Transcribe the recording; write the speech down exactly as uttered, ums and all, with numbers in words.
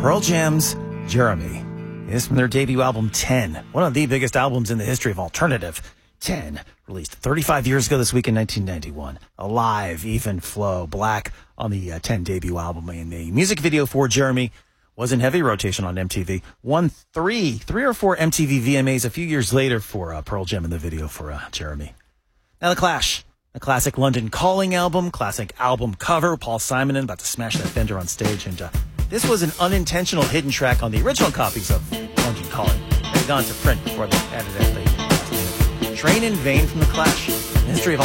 Pearl Jam's Jeremy is from their debut album ten, one of the biggest albums in the history of alternative. ten, released thirty-five years ago this week in nineteen ninety-one. Alive, even flow, black on the uh, ten debut album. And the music video for Jeremy was in heavy rotation on M T V. Won three, three or four M T V V M As a few years later for uh, Pearl Jam in the video for uh, Jeremy. Now The Clash, a classic London Calling album, classic album cover. Paul Simon about to smash that Fender on stage. And uh, this was an unintentional hidden track on the original copies of London Calling. They'd gone to print before they added it. They Train in Vain from The Clash. The history of